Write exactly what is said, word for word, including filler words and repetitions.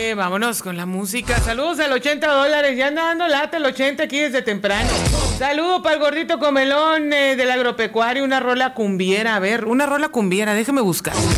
Oye, vámonos con la música. Saludos al ochenta dólares. Ya anda dando lata el ochenta aquí desde temprano. Saludo para el gordito comelón eh, del agropecuario. Una rola cumbiera. A ver, una rola cumbiera. Déjame buscar.